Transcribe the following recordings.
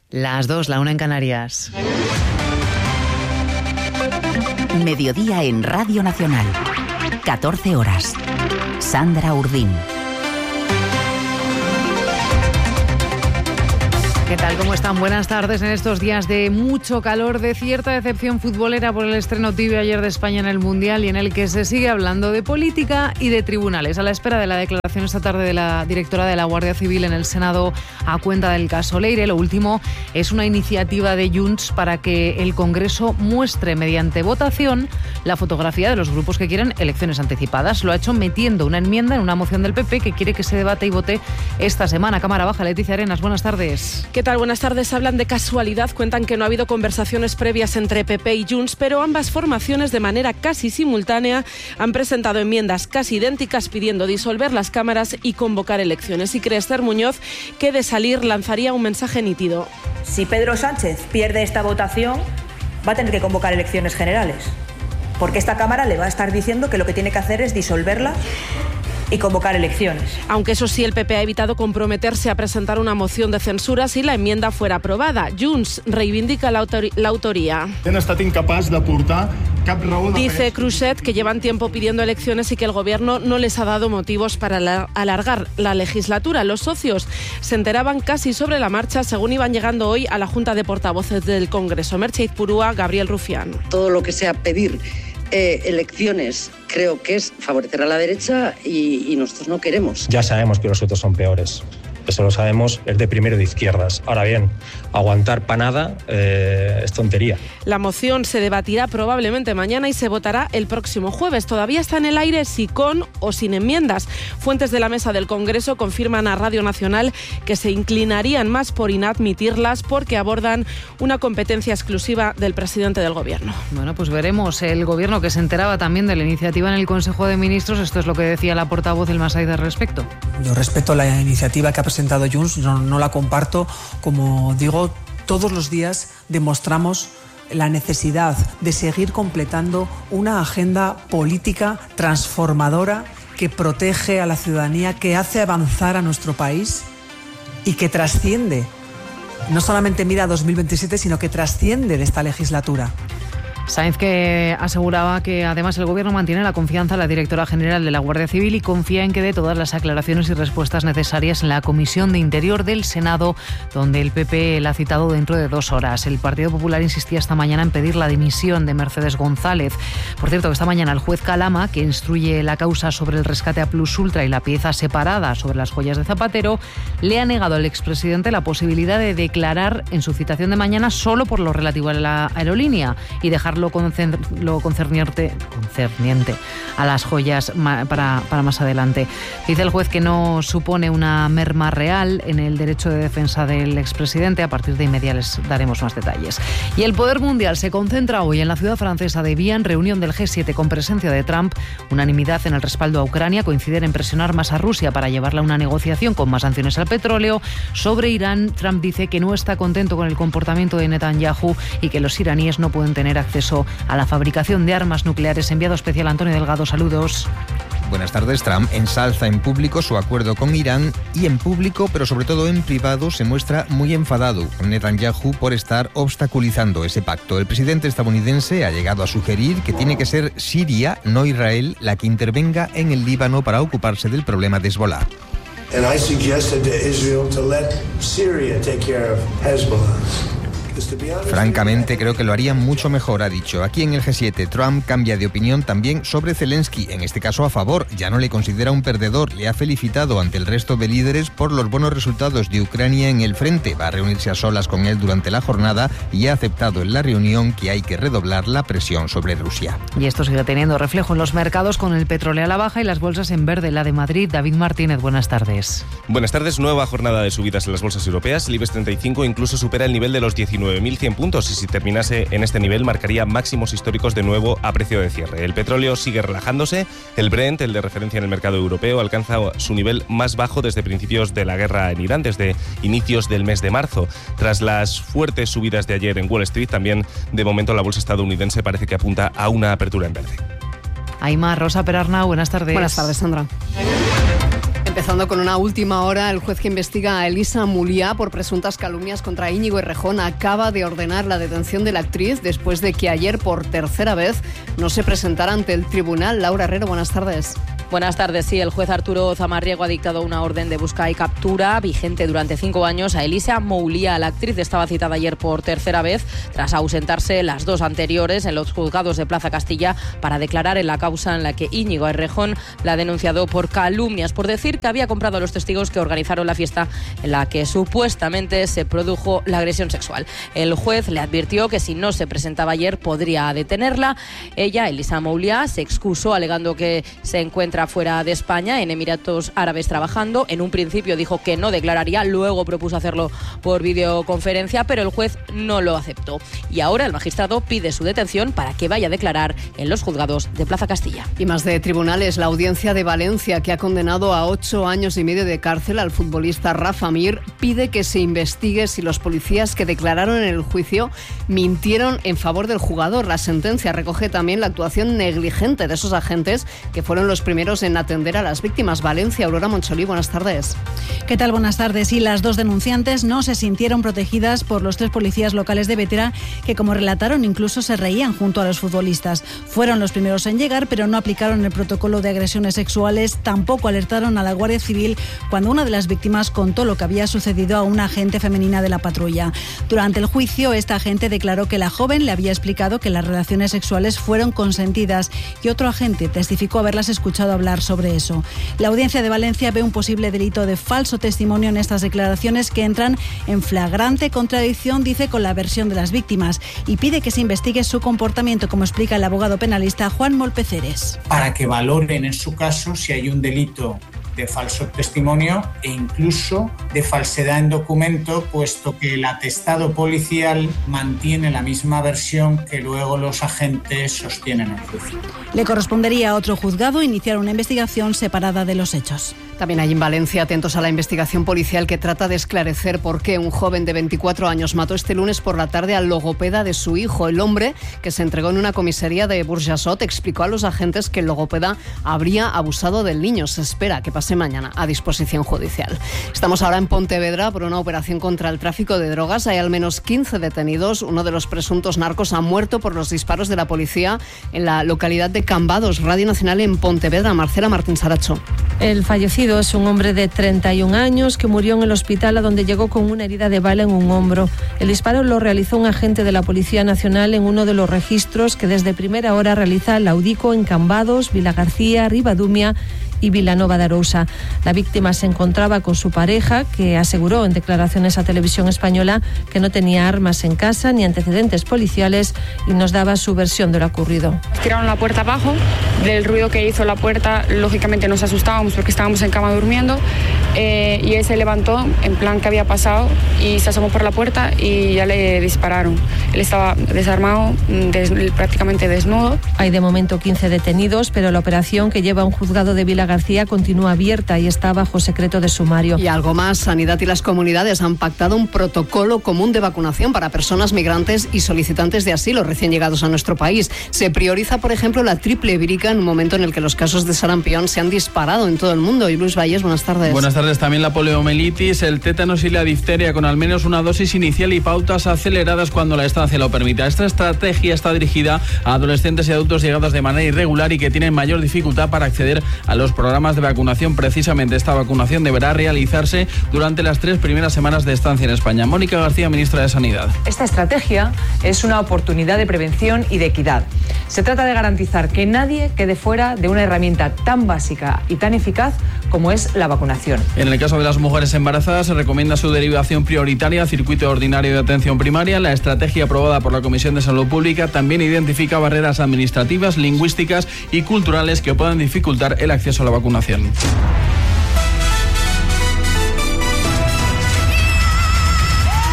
Las 2, la 1 en Canarias. Mediodía en Radio Nacional. 14 horas. Sandra Urdín. ¿Qué tal? ¿Cómo están? Buenas tardes en estos días de mucho calor, de cierta decepción futbolera por el estreno tibio ayer de España en el Mundial y en el que se sigue hablando de política y de tribunales. A la espera de la declaración esta tarde de la directora de la Guardia Civil en el Senado a cuenta del caso Leire, lo último es una iniciativa de Junts para que el Congreso muestre mediante votación la fotografía de los grupos que quieren elecciones anticipadas. Lo ha hecho metiendo una enmienda en una moción del PP que quiere que se debate y vote esta semana. Cámara Baja, Leticia Arenas, buenas tardes. ¿Qué tal? Buenas tardes. Hablan de casualidad, cuentan que no ha habido conversaciones previas entre PP y Junts, pero ambas formaciones de manera casi simultánea han presentado enmiendas casi idénticas pidiendo disolver las cámaras y convocar elecciones. Y cree Esther Muñoz que de salir lanzaría un mensaje nítido. Si Pedro Sánchez pierde esta votación, va a tener que convocar elecciones generales, porque esta Cámara le va a estar diciendo que lo que tiene que hacer es disolverla y convocar elecciones. Aunque eso sí, el PP ha evitado comprometerse a presentar una moción de censura si la enmienda fuera aprobada. Junts reivindica la autoría. Dice Cruzet que llevan tiempo pidiendo elecciones y que el gobierno no les ha dado motivos para alargar la legislatura. Los socios se enteraban casi sobre la marcha según iban llegando hoy a la Junta de Portavoces del Congreso. Merche Izpurúa, Gabriel Rufián. Todo lo que sea pedir elecciones creo que es favorecer a la derecha y nosotros no queremos. Ya sabemos que los otros son peores. Eso lo sabemos, es de primero de izquierdas. Ahora bien, aguantar para nada es tontería. La moción se debatirá probablemente mañana y se votará el próximo jueves. Todavía está en el aire si con o sin enmiendas. Fuentes de la mesa del Congreso confirman a Radio Nacional que se inclinarían más por inadmitirlas porque abordan una competencia exclusiva del presidente del Gobierno. Bueno, pues veremos. El Gobierno, que se enteraba también de la iniciativa en el Consejo de Ministros, esto es lo que decía la portavoz del Massaide al respecto. Yo respeto la iniciativa que ha presentado Junts, no la comparto. Como digo, todos los días demostramos la necesidad de seguir completando una agenda política transformadora que protege a la ciudadanía, que hace avanzar a nuestro país y que trasciende, no solamente mira a 2027, sino que trasciende de esta legislatura. Sáenz, que aseguraba que además el Gobierno mantiene la confianza en la directora general de la Guardia Civil y confía en que dé todas las aclaraciones y respuestas necesarias en la Comisión de Interior del Senado, donde el PP la ha citado dentro de 2 horas. El Partido Popular insistía esta mañana en pedir la dimisión de Mercedes González. Por cierto, que esta mañana el juez Calama, que instruye la causa sobre el rescate a Plus Ultra y la pieza separada sobre las joyas de Zapatero, le ha negado al expresidente la posibilidad de declarar en su citación de mañana solo por lo relativo a la aerolínea y dejar lo concerniente a las joyas para más adelante. Dice el juez que no supone una merma real en el derecho de defensa del expresidente. A partir de inmediato les daremos más detalles. Y el poder mundial se concentra hoy en la ciudad francesa de Vienne, reunión del G7 con presencia de Trump, unanimidad en el respaldo a Ucrania, coinciden en presionar más a Rusia para llevarla a una negociación con más sanciones al petróleo. Sobre Irán, Trump dice que no está contento con el comportamiento de Netanyahu y que los iraníes no pueden tener acceso a la fabricación de armas nucleares. Enviado especial Antonio Delgado, saludos. Buenas tardes. Trump ensalza en público su acuerdo con Irán y en público, pero sobre todo en privado, se muestra muy enfadado con Netanyahu por estar obstaculizando ese pacto. El presidente estadounidense ha llegado a sugerir que tiene que ser Siria, no Israel, la que intervenga en el Líbano para ocuparse del problema de Hezbollah. And I suggested to Israel to let Syria take care of Hezbollah. Francamente, creo que lo harían mucho mejor, ha dicho. Aquí en el G7, Trump cambia de opinión también sobre Zelensky, en este caso a favor. Ya no le considera un perdedor, le ha felicitado ante el resto de líderes por los buenos resultados de Ucrania en el frente. Va a reunirse a solas con él durante la jornada y ha aceptado en la reunión que hay que redoblar la presión sobre Rusia. Y esto sigue teniendo reflejo en los mercados, con el petróleo a la baja y las bolsas en verde. La de Madrid, David Martínez, buenas tardes. Buenas tardes. Nueva jornada de subidas en las bolsas europeas. El IBEX 35 incluso supera el nivel de los 19.100 puntos y si terminase en este nivel marcaría máximos históricos de nuevo a precio de cierre. El petróleo sigue relajándose. El Brent, el de referencia en el mercado europeo, alcanza su nivel más bajo desde principios de la guerra en Irán, desde inicios del mes de marzo. Tras las fuertes subidas de ayer en Wall Street, también de momento la bolsa estadounidense parece que apunta a una apertura en verde. Aimar, Rosa Perarnau, buenas tardes. Buenas tardes, Sandra. Empezando con una última hora, el juez que investiga a Elisa Mulliá por presuntas calumnias contra Íñigo Errejón acaba de ordenar la detención de la actriz después de que ayer por tercera vez no se presentara ante el tribunal. Laura Herrero, buenas tardes. Buenas tardes. Sí, el juez Arturo Zamarriego ha dictado una orden de busca y captura vigente durante 5 años a Elisa Mulliá. La actriz estaba citada ayer por tercera vez tras ausentarse las 2 anteriores en los juzgados de Plaza Castilla para declarar en la causa en la que Íñigo Errejón la ha denunciado por calumnias, por decir que había comprado a los testigos que organizaron la fiesta en la que supuestamente se produjo la agresión sexual. El juez le advirtió que si no se presentaba ayer podría detenerla. Ella, Elisa Mulliá, se excusó alegando que se encuentra fuera de España, en Emiratos Árabes, trabajando. En un principio dijo que no declararía, luego propuso hacerlo por videoconferencia, pero el juez no lo aceptó. Y ahora el magistrado pide su detención para que vaya a declarar en los juzgados de Plaza Castilla. Y más de tribunales, la audiencia de Valencia, que ha condenado a 8 años y medio de cárcel al futbolista Rafa Mir, pide que se investigue si los policías que declararon en el juicio mintieron en favor del jugador. La sentencia recoge también la actuación negligente de esos agentes que fueron los primeros en atender a las víctimas. Valencia, Aurora Moncholí, buenas tardes. ¿Qué tal? Buenas tardes. Y las 2 denunciantes no se sintieron protegidas por los 3 policías locales de Bétera que, como relataron, incluso se reían junto a los futbolistas. Fueron los primeros en llegar, pero no aplicaron el protocolo de agresiones sexuales. Tampoco alertaron a la Guardia Civil cuando una de las víctimas contó lo que había sucedido a una agente femenina de la patrulla. Durante el juicio, esta agente declaró que la joven le había explicado que las relaciones sexuales fueron consentidas y otro agente testificó haberlas escuchado hablar sobre eso. La audiencia de Valencia ve un posible delito de falso testimonio en estas declaraciones que entran en flagrante contradicción, dice, con la versión de las víctimas y pide que se investigue su comportamiento, como explica el abogado penalista Juan Molpeceres. Para que valoren en su caso si hay un delito de falso testimonio e incluso de falsedad en documento, puesto que el atestado policial mantiene la misma versión que luego los agentes sostienen en el juicio. Le correspondería a otro juzgado iniciar una investigación separada de los hechos. También hay en Valencia, atentos a la investigación policial que trata de esclarecer por qué un joven de 24 años mató este lunes por la tarde al logopeda de su hijo. El hombre, que se entregó en una comisaría de Burjasot, explicó a los agentes que el logopeda habría abusado del niño. Se espera que pase mañana a disposición judicial. Estamos ahora en Pontevedra por una operación contra el tráfico de drogas. Hay al menos 15 detenidos. Uno de los presuntos narcos ha muerto por los disparos de la policía en la localidad de Cambados. Radio Nacional en Pontevedra. Marcela Martín Saracho. El fallecido es un hombre de 31 años que murió en el hospital, a donde llegó con una herida de bala en un hombro. El disparo lo realizó un agente de la Policía Nacional en uno de los registros que desde primera hora realiza la UDICO en Cambados, Vilagarcía, Ribadumia y Vilanova de Arousa. La víctima se encontraba con su pareja, que aseguró en declaraciones a Televisión Española que no tenía armas en casa ni antecedentes policiales y nos daba su versión de lo ocurrido. Tiraron la puerta abajo, del ruido que hizo la puerta, lógicamente nos asustábamos porque estábamos en cama durmiendo, y él se levantó en plan que había pasado y se asomó por la puerta y ya le dispararon. Él estaba desarmado, prácticamente desnudo. Hay de momento 15 detenidos, pero la operación, que lleva a un juzgado de Vilagarcía, continúa abierta y está bajo secreto de sumario. Y algo más, Sanidad y las comunidades han pactado un protocolo común de vacunación para personas migrantes y solicitantes de asilo recién llegados a nuestro país. Se prioriza, por ejemplo, la triple vírica en un momento en el que los casos de sarampión se han disparado en todo el mundo. Y Luis Valles, buenas tardes. Buenas tardes. También la poliomielitis, el tétanos y la difteria, con al menos una dosis inicial y pautas aceleradas cuando la estancia lo permita. Esta estrategia está dirigida a adolescentes y adultos llegados de manera irregular y que tienen mayor dificultad para acceder a los programas de vacunación. Precisamente esta vacunación deberá realizarse durante las 3 primeras semanas de estancia en España. Mónica García, ministra de Sanidad. Esta estrategia es una oportunidad de prevención y de equidad. Se trata de garantizar que nadie quede fuera de una herramienta tan básica y tan eficaz como es la vacunación. En el caso de las mujeres embarazadas, se recomienda su derivación prioritaria al circuito ordinario de atención primaria. La estrategia aprobada por la Comisión de Salud Pública también identifica barreras administrativas, lingüísticas y culturales que puedan dificultar el acceso a la vacunación.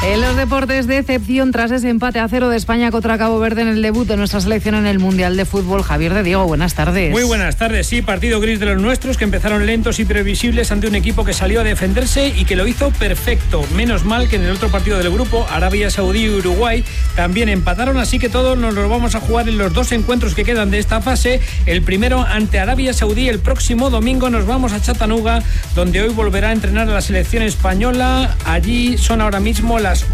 En los deportes, decepción tras ese empate a 0 de España contra Cabo Verde en el debut de nuestra selección en el Mundial de Fútbol. Javier de Diego, buenas tardes. Muy buenas tardes, sí, partido gris de los nuestros que empezaron lentos y previsibles ante un equipo que salió a defenderse y que lo hizo perfecto. Menos mal que en el otro partido del grupo, Arabia Saudí y Uruguay, también empataron, así que todos nos lo vamos a jugar en los dos encuentros que quedan de esta fase. El primero ante Arabia Saudí, el próximo domingo nos vamos a Chattanooga, donde hoy volverá a entrenar a la selección española. Allí son ahora mismo las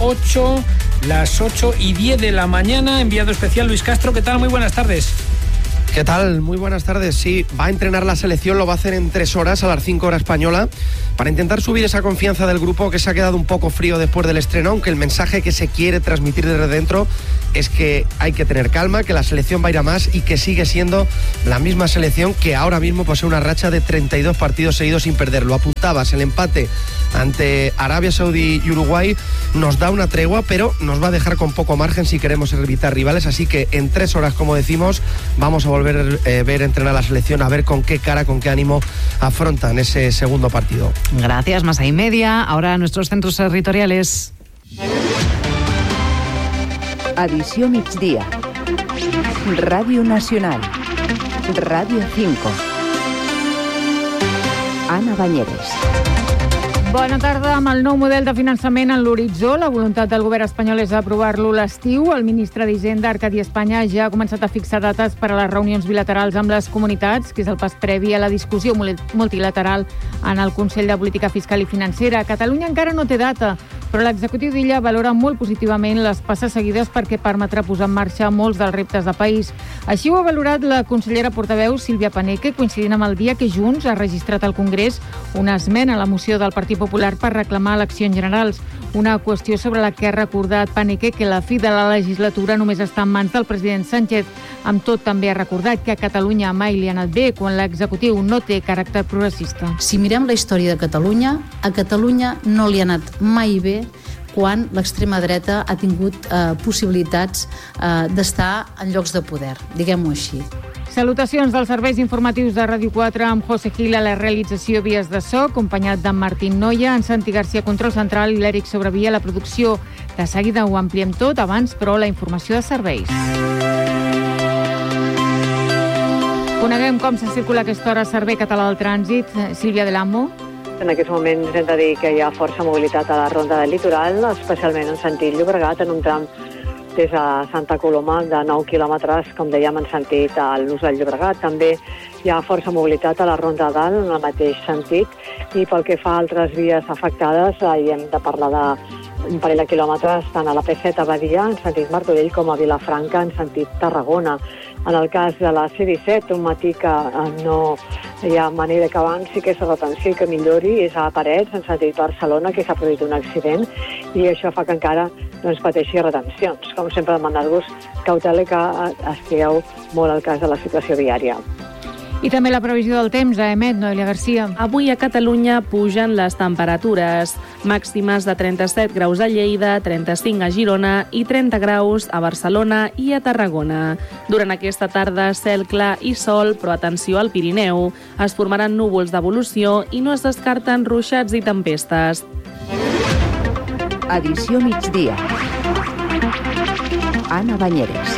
8:10 de la mañana. Enviado especial Luis Castro, ¿qué tal? Muy buenas tardes. ¿Qué tal? Muy buenas tardes. Sí, va a entrenar la selección, lo va a hacer en 3 horas, a las 5 horas española, para intentar subir esa confianza del grupo que se ha quedado un poco frío después del estreno, aunque el mensaje que se quiere transmitir desde dentro es que hay que tener calma, que la selección va a ir a más y que sigue siendo la misma selección que ahora mismo posee una racha de 32 partidos seguidos sin perder. Lo apuntabas, el empate ante Arabia Saudí y Uruguay nos da una tregua, pero nos va a dejar con poco margen si queremos evitar rivales, así que en 3 horas, como decimos, vamos a volver a ver entrenar a la selección, a ver con qué cara, con qué ánimo afrontan ese segundo partido. Gracias, más y media. Ahora nuestros centros territoriales. Edició migdia. Ràdio Nacional. Ràdio 5. Anna Banyeres. Bona tarda. Amb el nou model de finançament en l'horitzó, la voluntat del govern espanyol és aprovar-lo l'estiu. El ministre d'Hisenda, Arcadi Espanya, ja ha començat a fixar dates per a les reunions bilaterals amb les comunitats, que és el pas previ a la discussió multilateral en el Consell de Política Fiscal i Financera. Catalunya encara no té data, però l'executiu d'Illa valora molt positivament les passes seguides perquè permetrà posar en marxa molts dels reptes de país. Així ho ha valorat la consellera portaveu Sílvia Paneque, coincidint amb el dia que Junts ha registrat al Congrés una esmena a la moció del Partit Popular per reclamar eleccions generals. Una qüestió sobre la que ha recordat Paneque que la fi de la legislatura només està en mans del president Sánchez. Amb tot, també ha recordat que a Catalunya mai li ha anat bé quan l'executiu no té caràcter progressista. Si mirem la història de Catalunya, a Catalunya no li ha anat mai bé quan l'extrema dreta ha tingut possibilitats d'estar en llocs de poder, diguem-ho així. Salutacions dels serveis informatius de Ràdio 4 amb José Gil a la realització vies de so, acompanyat d'en Martín Noia, en Santi García Control Central i l'Eric Sobrevia a la producció. De seguida ho ampliem tot, abans, però, la informació de serveis. Coneguem com se circula a aquesta hora Servei Català del Trànsit. Sílvia de l'Amo. En aquests moments hem de dir que hi ha força mobilitat a la ronda del litoral, especialment en sentit Llobregat, en un tram des de Santa Coloma de 9 quilòmetres, com dèiem, en sentit a l'ús del Llobregat. També hi ha força mobilitat a la Ronda de Dalt, en el mateix sentit, i pel que fa a altres vies afectades, hi hem de parlar d'un parell de quilòmetres tant a la P7 a Badia, en sentit Martorell, com a Vilafranca, en sentit Tarragona. En el cas de la C-17, un matí que no hi ha manera que avanci, que és retenció i que millori, és a Parets, en sentit Barcelona, que s'ha produït un accident, i això fa que encara pateixi retencions. Com sempre, demanar-vos cautela, que estigueu molt al cas de la situació viària. I també la previsió del temps a EMET, Noelia Garcia. Avui a Catalunya pugen les temperatures, màximes de 37 graus a Lleida, 35 a Girona i 30 graus a Barcelona i a Tarragona. Durant aquesta tarda, cel clar i sol, però atenció al Pirineu. Es formaran núvols d'evolució i no es descarten ruixats i tempestes. Edició migdia. Anna Banyeres.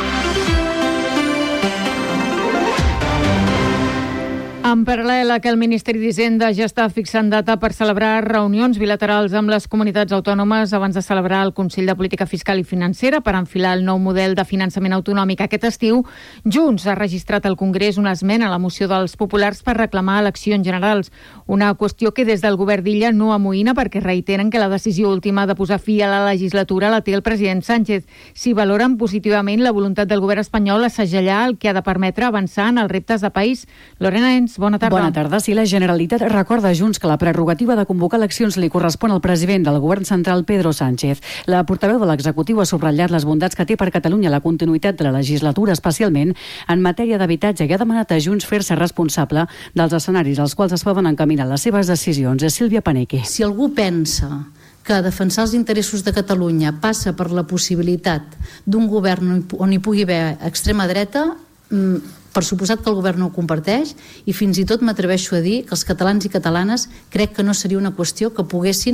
En paral·lel a que el Ministeri d'Hisenda ja està fixant data per celebrar reunions bilaterals amb les comunitats autònomes abans de celebrar el Consell de Política Fiscal i Financera per enfilar el nou model de finançament autonòmic aquest estiu, Junts ha registrat al Congrés una esmena a la moció dels populars per reclamar eleccions generals. Una qüestió que des del govern d'Illa no amoïna perquè reiteren que la decisió última de posar fi a la legislatura la té el president Sánchez. Si valoren positivament la voluntat del govern espanyol a segellar el que ha de permetre avançar en els reptes de país. Lorena Ens, bona tarda. Bona tarda. Sí, la Generalitat recorda a Junts que la prerrogativa de convocar eleccions li correspon al president del govern central, Pedro Sánchez. La portaveu de l'executiu ha subratllat les bondats que té per Catalunya la continuïtat de la legislatura, especialment en matèria d'habitatge, i ha demanat a Junts fer-se responsable dels escenaris als quals es poden encaminar les seves decisions. És Sílvia Paneque. Si algú pensa que defensar els interessos de Catalunya passa per la possibilitat d'un govern on hi pugui haver extrema dreta, per suposat que el govern no ho comparteix, i fins i tot m'atreveixo a dir que els catalans i catalanes crec que no seria una qüestió que poguessin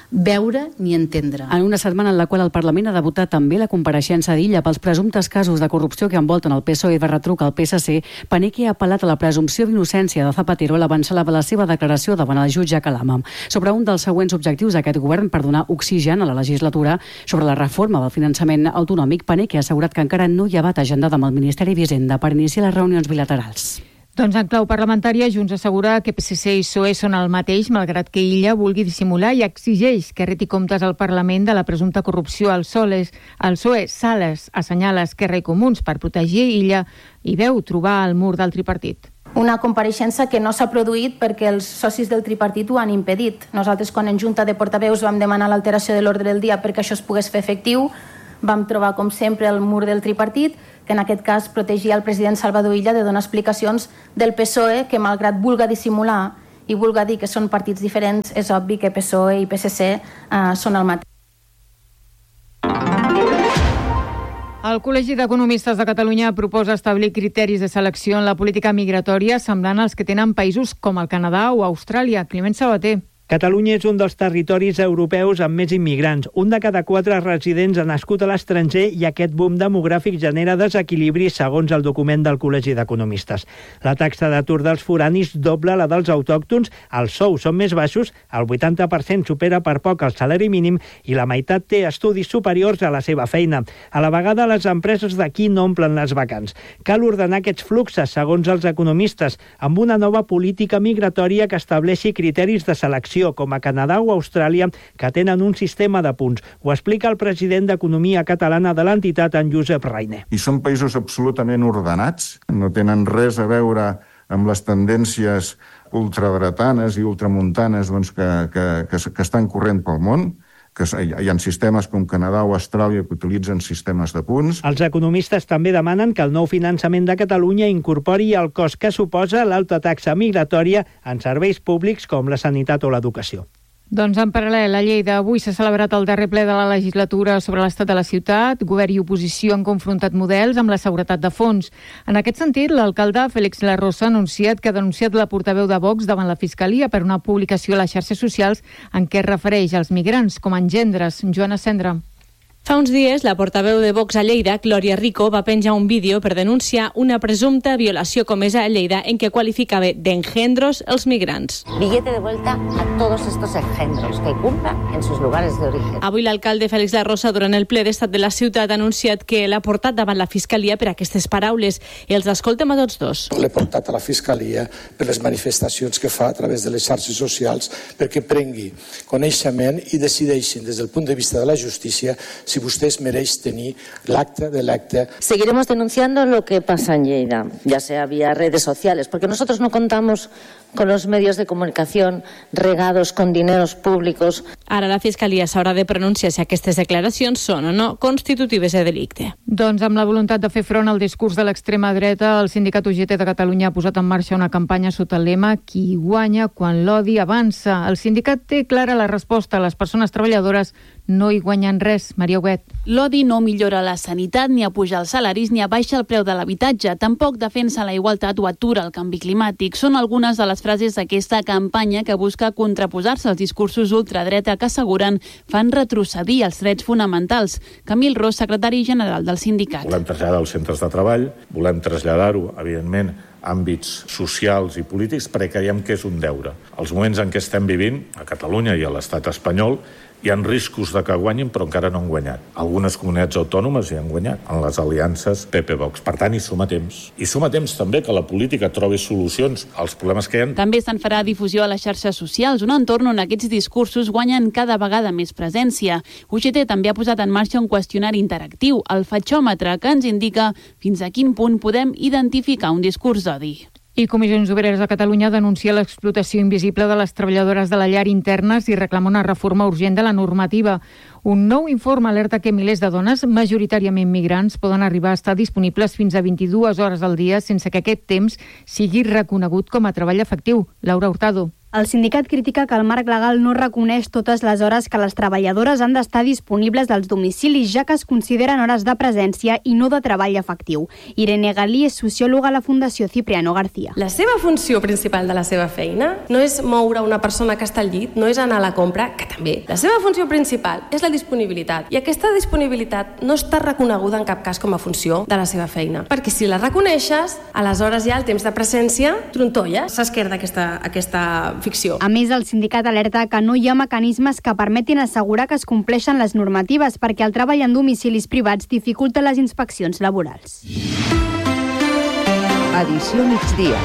veure ni entendre. En una setmana en la qual el Parlament ha de votar també la compareixença d'Illa pels presumptes casos de corrupció que envolten el PSOE i de retruc al PSC, Paneque ha apel·lat a la presumpció d'innocència de Zapatero a l'avançada de la seva declaració davant el jutge Calama sobre un dels següents objectius d'aquest govern per donar oxigen a la legislatura sobre la reforma del finançament autonòmic. Paneque ha assegurat que encara no hi ha data agendada amb el Ministeri d'Hisenda per iniciar les reunions bilaterals. Doncs en clau parlamentària, Junts assegura que PSC i PSOE són el mateix, malgrat que Illa vulgui dissimular, i exigeix que reti comptes al Parlament de la presumpta corrupció al PSOE. Sales assenyala Esquerra i Comuns per protegir Illa i veu trobar el mur del tripartit. Una compareixença que no s'ha produït perquè els socis del tripartit ho han impedit. Nosaltres, quan en Junta de Portaveus vam demanar l'alteració de l'ordre del dia perquè això es pogués fer efectiu, vam trobar, com sempre, el mur del tripartit, que en aquest cas protegia el president Salvador Illa de donar explicacions del PSOE, que malgrat vulga dissimular i vulga dir que són partits diferents, és obvi que PSOE i PSC són el mateix. El Col·legi d'Economistes de Catalunya proposa establir criteris de selecció en la política migratòria semblant als que tenen països com el Canadà o Austràlia. Climent Sabater. Catalunya és un dels territoris europeus amb més immigrants. Un de cada 4 residents ha nascut a l'estranger i aquest boom demogràfic genera desequilibris, segons el document del Col·legi d'Economistes. La taxa d'atur dels foranis dobla la dels autòctons, els sous són més baixos, el 80% supera per poc el salari mínim i la meitat té estudis superiors a la seva feina. A la vegada, les empreses d'aquí no omplen les vacants. Cal ordenar aquests fluxes, segons els economistes, amb una nova política migratòria que estableixi criteris de selecció com a Canadà o Austràlia, que tenen un sistema de punts. Ho explica el president d'Economia Catalana de l'entitat, en Josep Rainer. I són països absolutament ordenats, no tenen res a veure amb les tendències ultradretanes i ultramuntanes que estan corrent pel món, que hi ha sistemes com Canadà o Austràlia que utilitzen sistemes de punts. Els economistes també demanen que el nou finançament de Catalunya incorpori el cost que suposa l'alta taxa migratòria en serveis públics com la sanitat o l'educació. Doncs en paral·lel a Lleida, avui s'ha celebrat el darrer ple de la legislatura sobre l'estat de la ciutat. Govern i oposició han confrontat models amb la seguretat de fons. En aquest sentit, l'alcalde Félix Larrosa ha anunciat que ha denunciat la portaveu de Vox davant la Fiscalia per una publicació a les xarxes socials en què es refereix als migrants com a engendres. Joana Cendra. Fa uns dies, la portaveu de Vox a Lleida, Glòria Rico, va penjar un vídeo per denunciar una presumpta violació comesa a Lleida en què qualificava d'engendros els migrants. Billete de vuelta a todos estos engendros que cumplan en sus lugares de origen. Avui l'alcalde Félix Larrosa, durant el ple d'estat de la ciutat, ha anunciat que l'ha portat davant la Fiscalia per aquestes paraules i els escoltem a tots dos. L'he portat a la Fiscalia per les manifestacions que fa a través de les xarxes socials perquè prengui coneixement i decideixin des del punt de vista de la justícia si vostès mereix tenir l'acta de l'acte. Seguiremos denunciando lo que pasa en Lleida, ya sea vía redes sociales, porque nosotros no contamos con los medios de comunicación regados con dineros públicos. Ara la Fiscalia s'haurà de pronunciar si aquestes declaracions són o no constitutives de delicte. Doncs amb la voluntat de fer front al discurs de l'extrema dreta, el sindicat UGT de Catalunya ha posat en marxa una campanya sota el lema «Qui guanya quan l'odi avança». El sindicat té clara la resposta a les persones treballadores no hi guanyen res. Maria Huguet. L'odi no millora la sanitat, ni apuja els salaris, ni abaixa el preu de l'habitatge. Tampoc defensa la igualtat o atura el canvi climàtic. Són algunes de les frases d'aquesta campanya que busca contraposar-se als discursos ultradreta que asseguren fan retrocedir els drets fonamentals. Camil Ros, secretari general del sindicat. Volem traslladar als centres de treball, volem traslladar-ho, evidentment, àmbits socials i polítics, perquè creiem que és un deure. Els moments en què estem vivint, a Catalunya i a l'estat espanyol, hi ha riscos de que guanyin, però encara no han guanyat. Algunes comunitats autònomes hi han guanyat, en les aliances PP-Vox. Per tant, hi som a temps. I som a temps també que la política trobi solucions als problemes que hi ha. També se'n farà difusió a les xarxes socials, un entorn on aquests discursos guanyen cada vegada més presència. UGT també ha posat en marxa un qüestionari interactiu, el fatxòmetre, que ens indica fins a quin punt podem identificar un discurs d'odi. I Comissions Obreres de Catalunya denuncia l'explotació invisible de les treballadores de la llar internes i reclama una reforma urgent de la normativa. Un nou informe alerta que milers de dones, majoritàriament migrants, poden arribar a estar disponibles fins a 22 hores al dia sense que aquest temps sigui reconegut com a treball efectiu. Laura Hurtado. El sindicat critica que el marc legal no reconeix totes les hores que les treballadores han d'estar disponibles dels domicilis, ja que es consideren hores de presència i no de treball efectiu. Irene Galí és sociòloga a la Fundació Cipriano García. La seva funció principal de la seva feina no és moure una persona que està al llit, no és anar a la compra, que també. La seva funció principal és la disponibilitat, i aquesta disponibilitat no està reconeguda en cap cas com a funció de la seva feina. Perquè si la reconeixes, aleshores ja el temps de presència trontolla, s'esquerda aquesta ficció. A més, el sindicat alerta que no hi ha mecanismes que permetin assegurar que es compleixen les normatives perquè el treball en domicilis privats dificulta les inspeccions laborals. Edició migdia.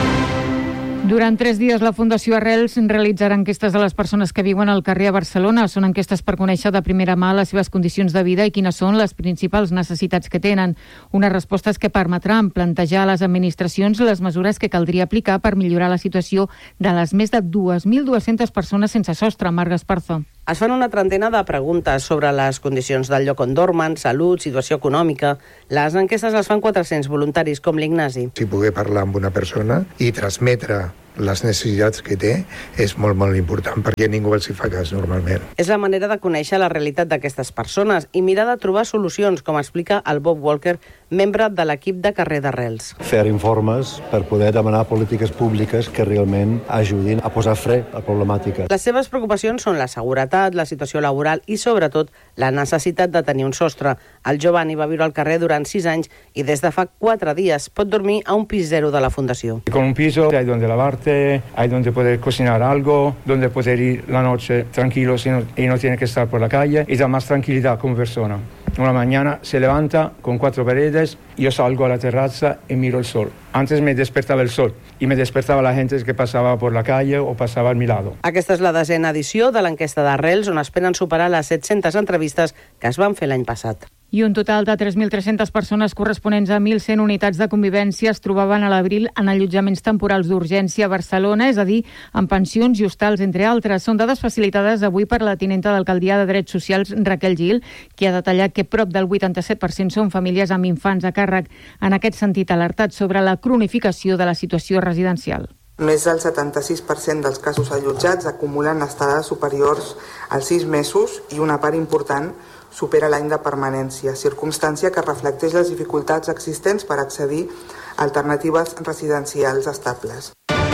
Durant 3 dies la Fundació Arrels realitzarà enquestes a les persones que viuen al carrer a Barcelona. Són enquestes per conèixer de primera mà les seves condicions de vida i quines són les principals necessitats que tenen. Unes respostes que permetran plantejar a les administracions les mesures que caldria aplicar per millorar la situació de les més de 2.200 persones sense sostre. Marc Esparza. Es fan una trentena de preguntes sobre les condicions del lloc on dormen, salut, situació econòmica. Les enquestes les fan 400 voluntaris, com l'Ignasi. Si poder parlar amb una persona i transmetre les necessitats que té és molt, molt important, perquè ningú els hi fa cas normalment. És la manera de conèixer la realitat d'aquestes persones i mirar de trobar solucions, com explica el Bob Walker, membre de l'equip de Carrer d'Arrels. Fer informes per poder demanar polítiques públiques que realment ajudin a posar fre a la problemàtica. Les seves preocupacions són la seguretat, la situació laboral i, sobretot, la necessitat de tenir un sostre. El Giovanni va viure al carrer durant 6 anys i des de fa 4 dies pot dormir a un pis 0 de la Fundació. Con un piso hay donde lavarte, hay donde poder cocinar algo, donde poder ir la noche tranquilo y no tiene que estar por la calle y da más tranquilidad como persona. Una mañana se levanta con 4 paredes, yo salgo a la terraza y miro el sol. Antes me despertaba el sol y me despertava la gente que passava por la calle o passava a mi lado. Aquesta és la 10ª edició de l'enquesta d'Arrels, on esperen superar les 700 entrevistes que es van fer l'any passat. I un total de 3.300 persones corresponents a 1.100 unitats de convivència es trobaven a l'abril en allotjaments temporals d'urgència a Barcelona, és a dir, en pensions i hostals, entre altres. Són dades facilitades avui per la tinenta d'Alcaldia de Drets Socials, Raquel Gil, que ha detallat que prop del 87% són famílies amb infants a càrrec. En aquest sentit, ha alertat sobre la cronificació de la situació residencial. Més del 76% dels casos allotjats acumulen estades superiors als 6 mesos i una part important supera l'any de permanència, circumstància que reflecteix les dificultats existents per accedir a alternatives residencials estables.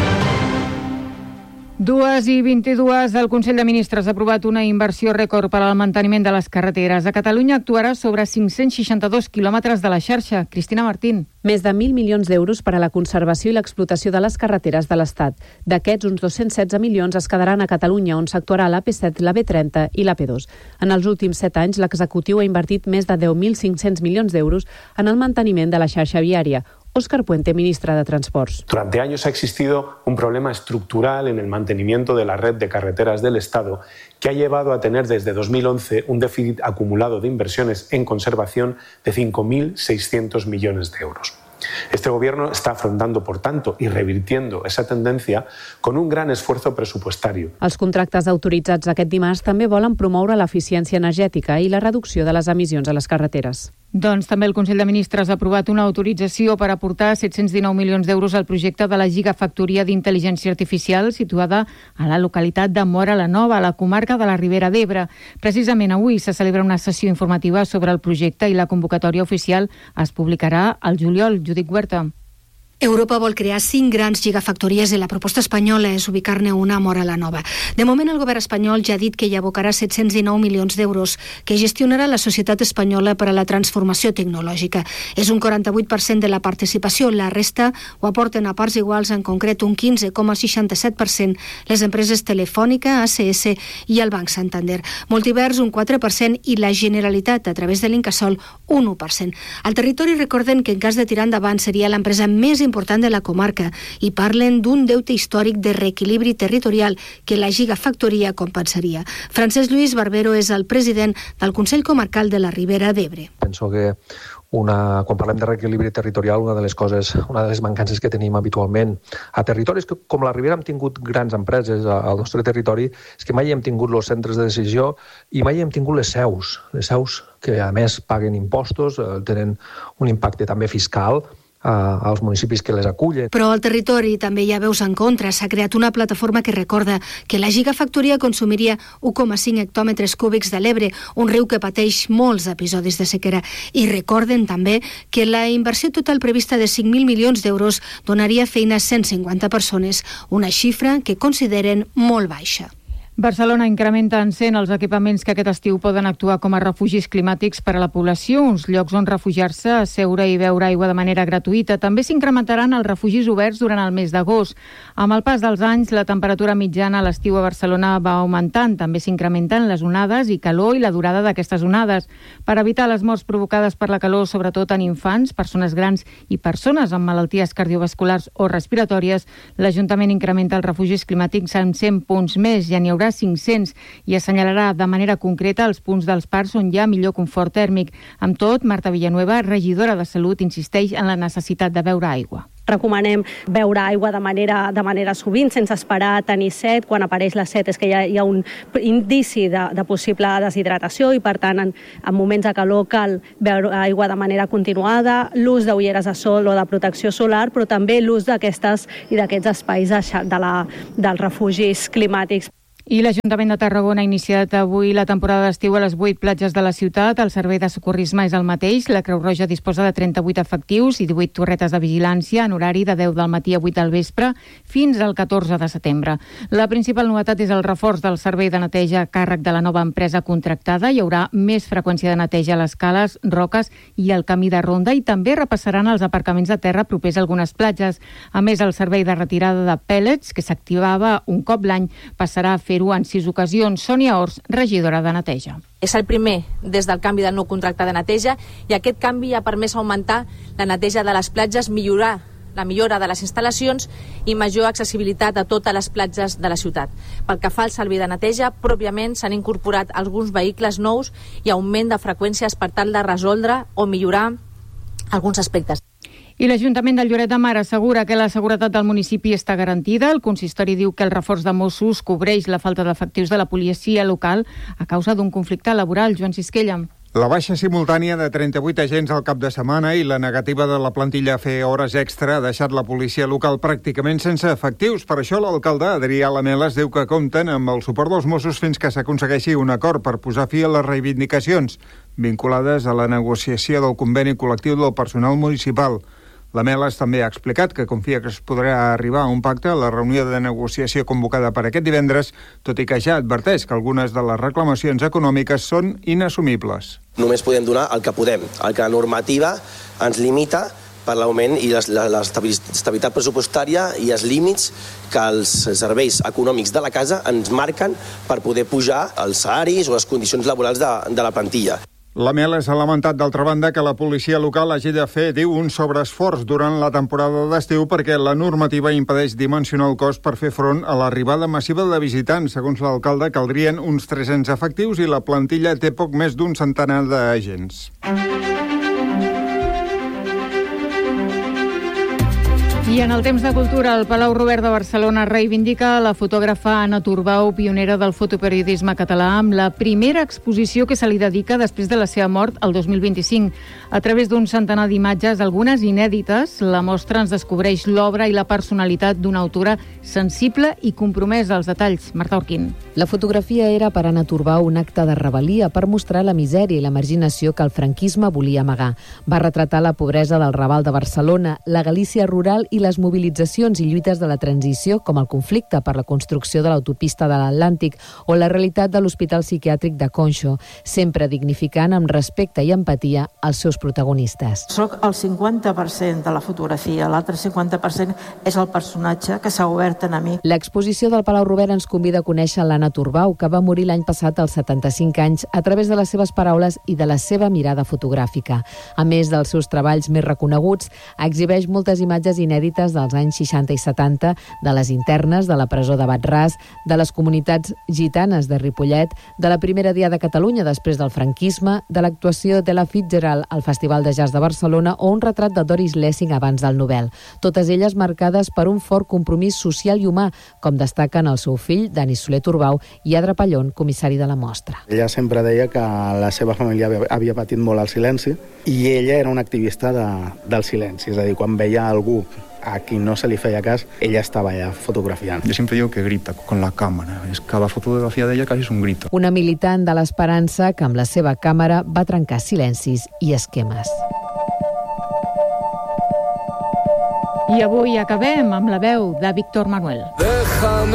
2:22, el Consell de Ministres ha aprovat una inversió rècord per al manteniment de les carreteres. A Catalunya actuarà sobre 562 quilòmetres de la xarxa. Cristina Martín. Més de 1.000 milions d'euros per a la conservació i l'explotació de les carreteres de l'Estat. D'aquests, uns 216 milions es quedaran a Catalunya, on s'actuarà l'AP7, la B30 i l'AP2. En els últims 7 anys, l'executiu ha invertit més de 10.500 milions d'euros en el manteniment de la xarxa viària. Óscar Puente, ministra de Transports. Durante años ha existido un problema estructural en el mantenimiento de la red de carreteras del Estado que ha llevado a tener desde 2011 un déficit acumulado de inversiones en conservación de 5.600 millones de euros. Este gobierno está afrontando, por tanto, y revirtiendo esa tendencia con un gran esfuerzo presupuestario. Els contractes autoritzats aquest dimarts també volen promoure l'eficiència energètica i la reducció de les emissions a les carreteres. Doncs també el Consell de Ministres ha aprovat una autorització per aportar 719 milions d'euros al projecte de la Gigafactoria d'Intel·ligència Artificial situada a la localitat de Móra la Nova, a la comarca de la Ribera d'Ebre. Precisament avui se celebra una sessió informativa sobre el projecte i la convocatòria oficial es publicarà al juliol. Judit Huerta. Europa vol crear 5 grans gigafactories i la proposta espanyola és ubicar-ne una a Móra la Nova. De moment, el govern espanyol ja ha dit que hi abocarà 719 milions d'euros que gestionarà la Societat Espanyola per a la Transformació Tecnològica. És un 48% de la participació, la resta ho aporten a parts iguals, en concret un 15,67% les empreses Telefònica, ACS i el Banc Santander. Multivers un 4% i la Generalitat, a través de l'Incasòl, un 1%. Al territori recorden que en cas de tirar endavant seria l'empresa més important de la comarca i parlen d'un deute històric de reequilibri territorial que la Gigafactoria compensaria. Francesc Lluís Barbero és el president del Consell Comarcal de la Ribera d'Ebre. Penso que quan parlem de reequilibri territorial, una de les mancances que tenim habitualment a territoris que, com la Ribera, hem tingut grans empreses al nostre territori, és que mai hem tingut els centres de decisió i mai hem tingut les seus que a més paguen impostos, tenen un impacte també fiscal als municipis que les acullen. Però al territori també hi ha veus en contra. S'ha creat una plataforma que recorda que la gigafactoria consumiria 1,5 hectòmetres cúbics de l'Ebre, un riu que pateix molts episodis de sequera. I recorden també que la inversió total prevista de 5.000 milions d'euros donaria feina a 150 persones, una xifra que consideren molt baixa. Barcelona incrementa en 100 els equipaments que aquest estiu poden actuar com a refugis climàtics per a la població, uns llocs on refugiar-se, asseure i beure aigua de manera gratuïta. També s'incrementaran els refugis oberts durant el mes d'agost. Amb el pas dels anys, la temperatura mitjana a l'estiu a Barcelona va augmentant. També s'incrementen les onades i calor i la durada d'aquestes onades. Per evitar les morts provocades per la calor, sobretot en infants, persones grans i persones amb malalties cardiovasculars o respiratòries, l'Ajuntament incrementa els refugis climàtics en 100 punts més. Ja n'hi haurà 500 i assenyalarà de manera concreta els punts dels parcs on hi ha millor confort tèrmic. Amb tot, Marta Villanueva, regidora de Salut, insisteix en la necessitat de beure aigua. Recomanem beure aigua de manera sovint, sense esperar a tenir set. Quan apareix la set és que hi ha un indici de possible deshidratació i, per tant, en moments de calor cal beure aigua de manera continuada, l'ús d'ulleres de sol o de protecció solar, però també l'ús d'aquests espais dels refugis climàtics. I l'Ajuntament de Tarragona ha iniciat avui la temporada d'estiu a les 8 platges de la ciutat. El servei de socorrisme és el mateix. La Creu Roja disposa de 38 efectius i 18 torretes de vigilància en horari de 10 del matí a 8 del vespre fins al 14 de setembre. La principal novetat és el reforç del servei de neteja a càrrec de la nova empresa contractada. Hi haurà més freqüència de neteja a les cales, roques i el camí de ronda, i també repassaran els aparcaments de terra propers a algunes platges. A més, el servei de retirada de pèl·lets, que s'activava un cop l'any, passarà a fer en 6 ocasions. Sònia Ors, regidora de neteja. És el primer des del canvi del nou contracte de neteja, i aquest canvi ha permès augmentar la neteja de les platges, millorar la millora de les instal·lacions i major accessibilitat a totes les platges de la ciutat. Pel que fa al servei de neteja, pròpiament s'han incorporat alguns vehicles nous i augment de freqüències per tal de resoldre o millorar alguns aspectes. I l'Ajuntament de Lloret de Mar assegura que la seguretat del municipi està garantida. El consistori diu que el reforç de Mossos cobreix la falta d'efectius de la policia local a causa d'un conflicte laboral. Joan Sisquella. La baixa simultània de 38 agents al cap de setmana i la negativa de la plantilla a fer hores extra ha deixat la policia local pràcticament sense efectius. Per això l'alcalde, Adrià Lameles, diu que compten amb el suport dels Mossos fins que s'aconsegueixi un acord per posar fi a les reivindicacions vinculades a la negociació del conveni col·lectiu del personal municipal. Lameles també ha explicat que confia que es podrà arribar a un pacte a la reunió de negociació convocada per aquest divendres, tot i que ja adverteix que algunes de les reclamacions econòmiques són inassumibles. Només podem donar el que podem, el que la normativa ens limita per l'augment i l'estabilitat pressupostària i els límits que els serveis econòmics de la casa ens marquen per poder pujar els salaris o les condicions laborals de la plantilla. Lameles ha lamentat, d'altra banda, que la policia local hagi de fer, diu, un sobreesforç durant la temporada d'estiu perquè la normativa impedeix dimensionar el cos per fer front a l'arribada massiva de visitants. Segons l'alcalde, caldrien uns 300 efectius i la plantilla té poc més d'un centenar d'agents. I en el temps de cultura, el Palau Robert de Barcelona reivindica la fotògrafa Anna Turbau, pionera del fotoperiodisme català, amb la primera exposició que se li dedica després de la seva mort el 2025. A través d'un centenar d'imatges, algunes inèdites, la mostra ens descobreix l'obra i la personalitat d'una autora sensible i compromesa als detalls. Marta Orquín. La fotografia era per Anna Turbau un acte de rebel·lia per mostrar la misèria i la marginació que el franquisme volia amagar. Va retratar la pobresa del Raval de Barcelona, la Galícia rural i les mobilitzacions i lluites de la transició, com el conflicte per la construcció de l'autopista de l'Atlàntic o la realitat de l'Hospital Psiquiàtric de Conxo, sempre dignificant amb respecte i empatia els seus protagonistes. Soc el 50% de la fotografia, l'altre 50% és el personatge que s'ha obert a mi. L'exposició del Palau Robert ens convida a conèixer l'Anna Turbau, que va morir l'any passat als 75 anys a través de les seves paraules i de la seva mirada fotogràfica. A més dels seus treballs més reconeguts, exhibeix moltes imatges inèdites anècdotes dels anys 60 i 70, de les internes de la presó de Bat-ras, de les comunitats gitanes de Ripollet, de la primera Diada de Catalunya després del franquisme, de l'actuació de la Fitzgerald al Festival de Jazz de Barcelona o un retrat de Doris Lessing abans del Nobel. Totes elles marcades per un fort compromís social i humà, com destaquen el seu fill, Dani Soler Turbau, i Adra Pallón, comissari de la mostra. Ella sempre deia que la seva família havia patit molt el silenci i ella era una activista del silenci, és a dir, quan veia algú a qui no se li feia cas, ella estaba allà fotografiant. Yo siempre digo que grita con la cámara. Es cada fotografía de ella casi es un grito. Una militant de l'Esperança que amb la seva càmera va trencar silencis i esquemes. I avui acabem amb la veu de Víctor Manuel. Déjame